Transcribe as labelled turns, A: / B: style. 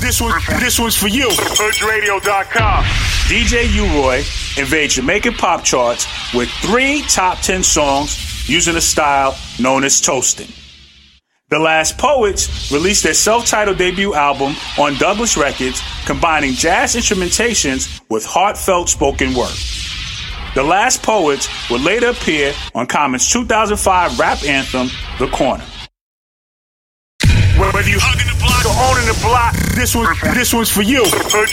A: This one's for you. HoodRadio.com. DJ U-Roy invades Jamaican pop charts with 3 top 10 songs using a style known as toasting. The Last Poets released their self-titled debut album on Douglas Records, combining jazz instrumentations with heartfelt spoken word. The Last Poets would later appear on Common's 2005 rap anthem, The Corner. Whether you hugging the block or owning the block, this one's for you.